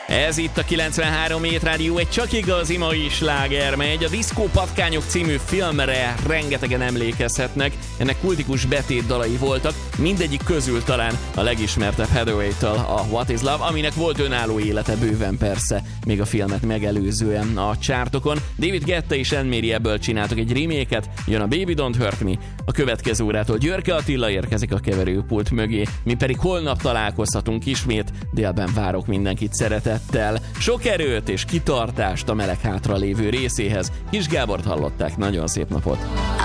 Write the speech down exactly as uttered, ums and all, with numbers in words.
Ez itt a kilencvenhárom Hét Rádió, egy csak igazi mai sláger megy. A Diszkó Patkányok című filmre rengetegen emlékezhetnek, ennek kultikus betét dalai voltak, mindegyik közül talán a legismertebb Hathaway-től a What is Love, aminek volt önálló élete bőven persze, még a filmet megelőzően a csártokon. David Guetta és Anne Marie ebből csináltak egy reméket, jön a Baby Don't Hurt Me, a következő órától Györke Attila érkezik a keverőpult mögé, mi pedig holnap találkozhatunk ismét, délben várok mindenkit szeretettel. Sok erőt és kitartást a meleg hátra lévő részéhez. Kis Gábort hallották, nagyon szép napot!